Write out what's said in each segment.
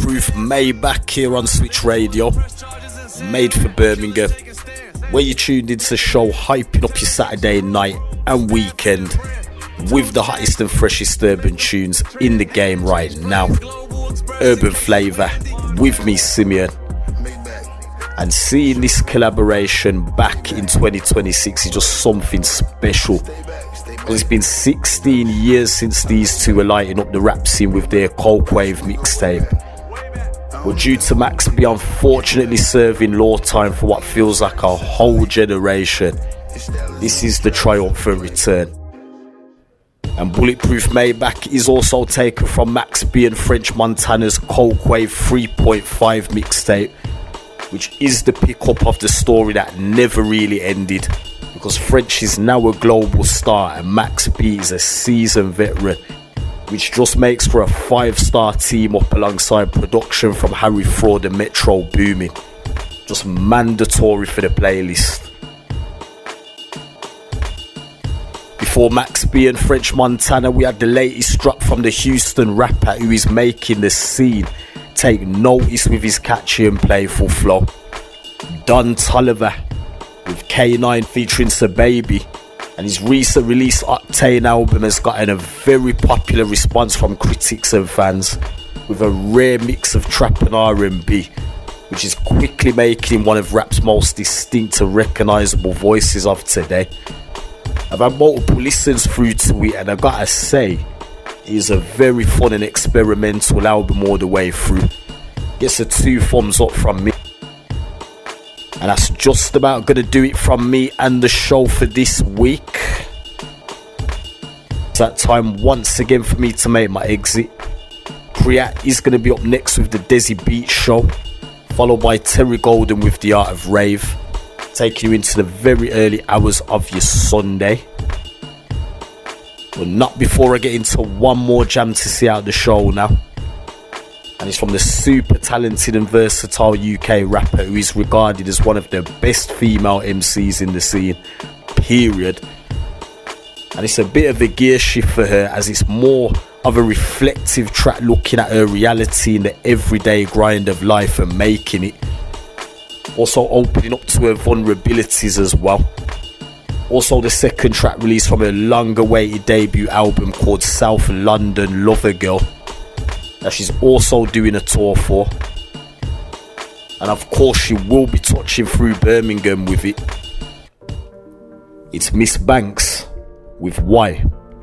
Bulletproof Maybach here on Switch Radio, made for Birmingham, where you tuned into the show hyping up your Saturday night and weekend with the hottest and freshest urban tunes in the game right now. Urban Flavour with me, Simeon. And seeing this collaboration back in 2026 is just something special. It's been 16 years since these two were lighting up the rap scene with their Coke Wave mixtape. But due to Max B unfortunately serving law time for what feels like a whole generation, this is the triumphant return. And Bulletproof Maybach is also taken from Max B and French Montana's Coke Wave 3.5 mixtape, which is the pickup of the story that never really ended, because French is now a global star and Max B is a seasoned veteran, which just makes for a 5-star team up alongside production from Harry Fraud and Metro Boomin. Just mandatory for the playlist. Before Max B and French Montana, we had the latest drop from the Houston rapper who is making the scene take notice with his catchy and playful flow. Don Toliver with K9 featuring Sir Baby, and his recent release Octane album has gotten a very popular response from critics and fans, with a rare mix of trap and R&B, which is quickly making him one of rap's most distinct and recognisable voices of today. I've had multiple listens through to it, and I gotta say, it is a very fun and experimental album all the way through. Gets a 2 thumbs up from me. And that's just about gonna do it from me and the show for this week. It's that time once again for me to make my exit. Priat is gonna be up next with the Desi Beat Show, followed by Terry Golden with The Art of Rave, taking you into the very early hours of your Sunday. But not before I get into one more jam to see out the show now. And it's from the super talented and versatile UK rapper who is regarded as one of the best female MCs in the scene, period. And it's a bit of a gear shift for her, as it's more of a reflective track looking at her reality in the everyday grind of life and making it. Also opening up to her vulnerabilities as well. Also the second track released from her long-awaited debut album called South London Lover Girl, that she's also doing a tour for. And of course she will be touching through Birmingham with it. It's Miss Banks with Why.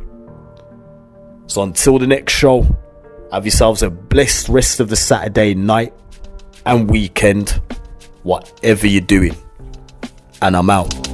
So until the next show, have yourselves a blessed rest of the Saturday night and weekend, whatever you're doing. And I'm out.